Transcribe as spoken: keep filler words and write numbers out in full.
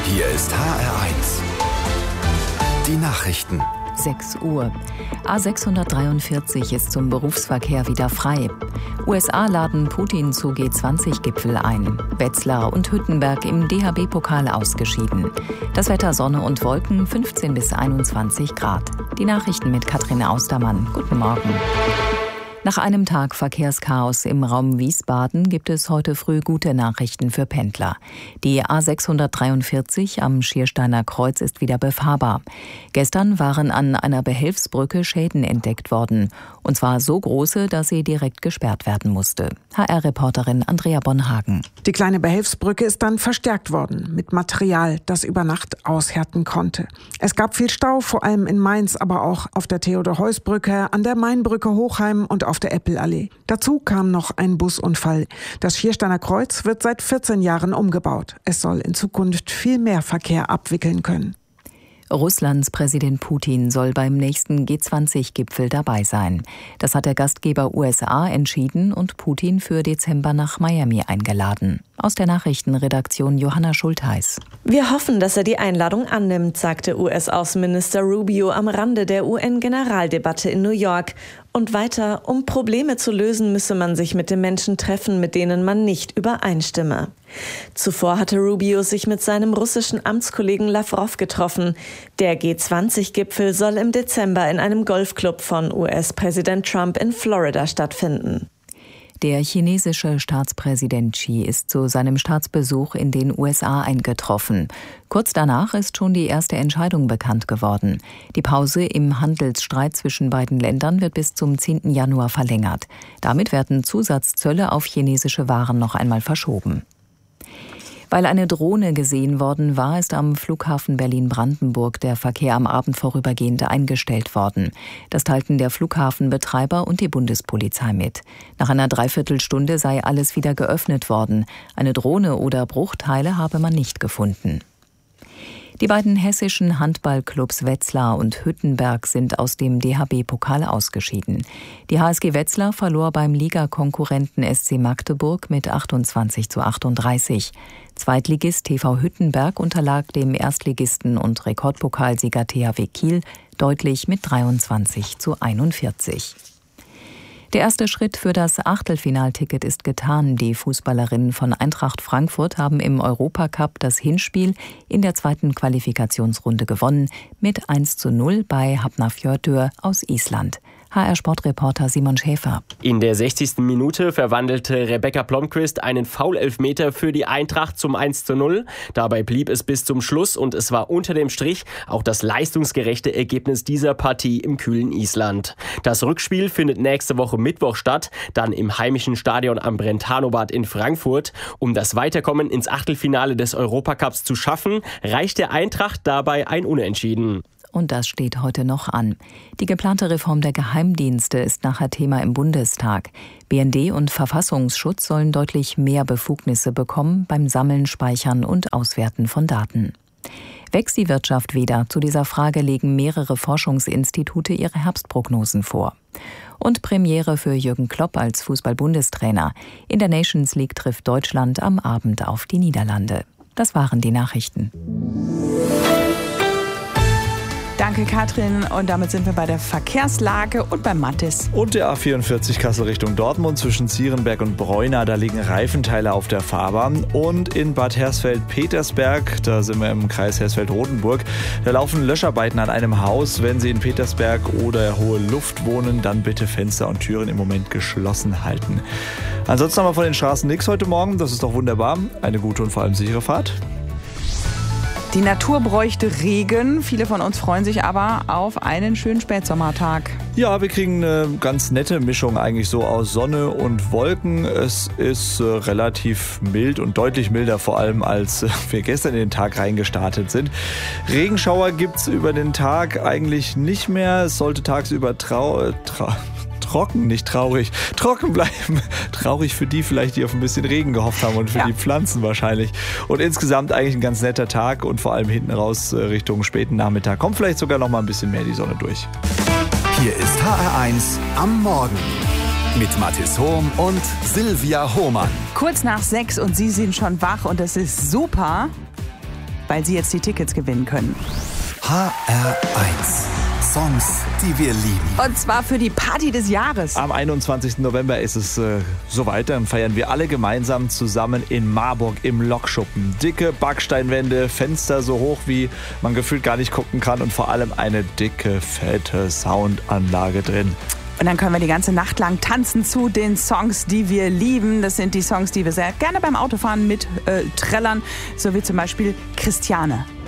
Hier ist H R eins. Die Nachrichten. sechs Uhr. A sechshundertdreiundvierzig ist zum Berufsverkehr wieder frei. U S A laden Putin zu G zwanzig Gipfel ein. Wetzlar und Hüttenberg im D H B-Pokal ausgeschieden. Das Wetter Sonne und Wolken, fünfzehn bis einundzwanzig Grad. Die Nachrichten mit Katrin Austermann. Guten Morgen. Nach einem Tag Verkehrschaos im Raum Wiesbaden gibt es heute früh gute Nachrichten für Pendler. Die A sechshundertdreiundvierzig am Schiersteiner Kreuz ist wieder befahrbar. Gestern waren an einer Behelfsbrücke Schäden entdeckt worden. Und zwar so große, dass sie direkt gesperrt werden musste. H R-Reporterin Andrea Bonhagen. Die kleine Behelfsbrücke ist dann verstärkt worden mit Material, das über Nacht aushärten konnte. Es gab viel Stau, vor allem in Mainz, aber auch auf der Theodor-Heuss-Brücke, an der Mainbrücke Hochheim und auf der Eppelallee. Dazu kam noch ein Busunfall. Das Schiersteiner Kreuz wird seit vierzehn Jahren umgebaut. Es soll in Zukunft viel mehr Verkehr abwickeln können. Russlands Präsident Putin soll beim nächsten G zwanzig Gipfel dabei sein. Das hat der Gastgeber U S A entschieden und Putin für Dezember nach Miami eingeladen. Aus der Nachrichtenredaktion Johanna Schultheiß. Wir hoffen, dass er die Einladung annimmt, sagte U S-Außenminister Rubio am Rande der U N-Generaldebatte in New York. Und weiter, um Probleme zu lösen, müsse man sich mit den Menschen treffen, mit denen man nicht übereinstimme. Zuvor hatte Rubio sich mit seinem russischen Amtskollegen Lavrov getroffen. Der G zwanzig Gipfel soll im Dezember in einem Golfclub von U S-Präsident Trump in Florida stattfinden. Der chinesische Staatspräsident Xi ist zu seinem Staatsbesuch in den U S A eingetroffen. Kurz danach ist schon die erste Entscheidung bekannt geworden. Die Pause im Handelsstreit zwischen beiden Ländern wird bis zum zehnten Januar verlängert. Damit werden Zusatzzölle auf chinesische Waren noch einmal verschoben. Weil eine Drohne gesehen worden war, ist am Flughafen Berlin-Brandenburg der Verkehr am Abend vorübergehend eingestellt worden. Das teilten der Flughafenbetreiber und die Bundespolizei mit. Nach einer Dreiviertelstunde sei alles wieder geöffnet worden. Eine Drohne oder Bruchteile habe man nicht gefunden. Die beiden hessischen Handballclubs Wetzlar und Hüttenberg sind aus dem D H B-Pokal ausgeschieden. Die H S G Wetzlar verlor beim Ligakonkurrenten S C Magdeburg mit achtundzwanzig zu achtunddreißig. Zweitligist T V Hüttenberg unterlag dem Erstligisten und Rekordpokalsieger T H W Kiel deutlich mit dreiundzwanzig zu einundvierzig. Der erste Schritt für das Achtelfinalticket ist getan. Die Fußballerinnen von Eintracht Frankfurt haben im Europacup das Hinspiel in der zweiten Qualifikationsrunde gewonnen mit eins zu null bei Hafnarfjörður aus Island. H R-Sportreporter Simon Schäfer. In der sechzigsten Minute verwandelte Rebecca Blomqvist einen Foul-Elfmeter für die Eintracht zum eins zu null. Dabei blieb es bis zum Schluss und es war unter dem Strich auch das leistungsgerechte Ergebnis dieser Partie im kühlen Island. Das Rückspiel findet nächste Woche Mittwoch statt, dann im heimischen Stadion am Brentano-Bad in Frankfurt. Um das Weiterkommen ins Achtelfinale des Europacups zu schaffen, reicht der Eintracht dabei ein Unentschieden. Und das steht heute noch an. Die geplante Reform der Geheimdienste ist nachher Thema im Bundestag. B N D und Verfassungsschutz sollen deutlich mehr Befugnisse bekommen beim Sammeln, Speichern und Auswerten von Daten. Wächst die Wirtschaft wieder? Zu dieser Frage legen mehrere Forschungsinstitute ihre Herbstprognosen vor. Und Premiere für Jürgen Klopp als Fußball-Bundestrainer. In der Nations League trifft Deutschland am Abend auf die Niederlande. Das waren die Nachrichten. Danke, Katrin. Und damit sind wir bei der Verkehrslage und beim Mathis. Und der A vierundvierzig Kassel Richtung Dortmund zwischen Zierenberg und Breuna. Da liegen Reifenteile auf der Fahrbahn. Und in Bad Hersfeld-Petersberg, da sind wir im Kreis Hersfeld-Rotenburg, da laufen Löscharbeiten an einem Haus. Wenn Sie in Petersberg oder Hohe Luft wohnen, dann bitte Fenster und Türen im Moment geschlossen halten. Ansonsten haben wir von den Straßen nichts heute Morgen. Das ist doch wunderbar. Eine gute und vor allem sichere Fahrt. Die Natur bräuchte Regen. Viele von uns freuen sich aber auf einen schönen Spätsommertag. Ja, wir kriegen eine ganz nette Mischung eigentlich so aus Sonne und Wolken. Es ist äh, relativ mild und deutlich milder vor allem, als äh, wir gestern in den Tag reingestartet sind. Regenschauer gibt's über den Tag eigentlich nicht mehr. Es sollte tagsüber trau... trau trocken, nicht traurig, trocken bleiben. Traurig für die vielleicht, die auf ein bisschen Regen gehofft haben und für ja. die Pflanzen wahrscheinlich. Und insgesamt eigentlich ein ganz netter Tag und vor allem hinten raus Richtung späten Nachmittag kommt vielleicht sogar noch mal ein bisschen mehr die Sonne durch. Hier ist H R eins am Morgen mit Mathis Hohm und Silvia Hohmann. Kurz nach sechs und Sie sind schon wach und das ist super. weil Sie jetzt die Tickets gewinnen können. H R eins. Songs, die wir lieben. Und zwar für die Party des Jahres. Am einundzwanzigsten November ist es äh, soweit. Dann feiern wir alle gemeinsam zusammen in Marburg im Lokschuppen. Dicke Backsteinwände, Fenster so hoch, wie man gefühlt gar nicht gucken kann und vor allem eine dicke, fette Soundanlage drin. Und dann können wir die ganze Nacht lang tanzen zu den Songs, die wir lieben. Das sind die Songs, die wir sehr gerne beim Autofahren mit äh, trällern, so wie zum Beispiel Christiane.